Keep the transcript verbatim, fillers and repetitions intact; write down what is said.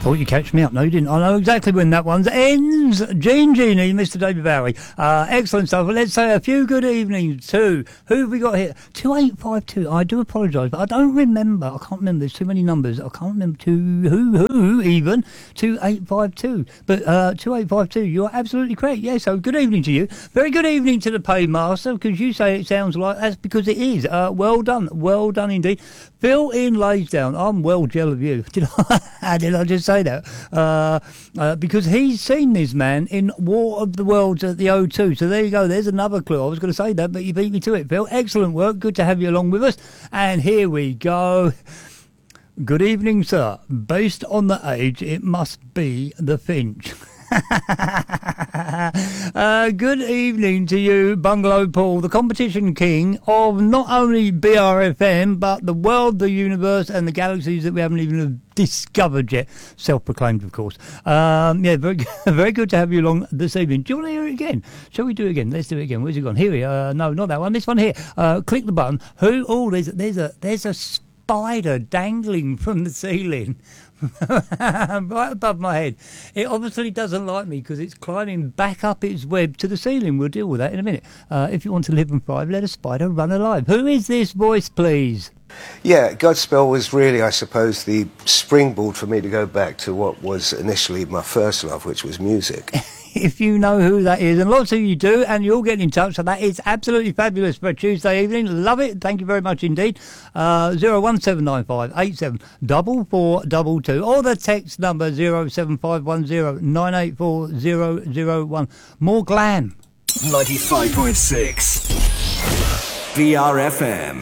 Thought you catch me up. No, you didn't. I know exactly when that one ends. Gene Genie, Mister David Bowie. Uh, excellent stuff. Let's say a few good evenings to who have we got here? two eight five two. I do apologise, but I don't remember. I can't remember. There's too many numbers. I can't remember to who, who even. two eight five two. But uh, two eight five two, you're absolutely correct. Yeah, so good evening to you. Very good evening to the paymaster, because you say it sounds like that's because it is. Uh, well done. Well done indeed. Phil in Laysdown. I'm well jealous of you. Did I, how did I just say that? Uh, uh, because he's seen this man in War of the Worlds at the O two. So there you go. There's another clue. I was going to say that, but you beat me to it, Phil. Excellent work. Good to have you along with us. And here we go. Good evening, sir. Based on the age, it must be the Finch. uh, good evening to you, Bungalow Paul, the competition king of not only B R F M, but the world, the universe, and the galaxies that we haven't even discovered yet. Self-proclaimed, of course. Um, yeah, very, very good to have you along this evening. Do you want to hear it again? Shall we do it again? Let's do it again. Where's it gone? Here we are. Uh, no, not that one. This one here. Uh, click the button. Who? Oh, there's there's a there's a spider dangling from the ceiling. Right above my head. It obviously doesn't like me because it's climbing back up its web to the ceiling. We'll deal with that in a minute. Uh, if you want to live and thrive, let a spider run alive. Who is this voice, please? Yeah, Godspell was really, I suppose, the springboard for me to go back to what was initially my first love, which was music. If you know who that is, and lots of you do, and you're getting in touch, so that is absolutely fabulous for a Tuesday evening. Love it. Thank you very much indeed. Uh, zero one seven nine five eight seven double four double two, or the text number zero seven five one zero nine eight four zero zero one. More glam. ninety-five point six B R F M.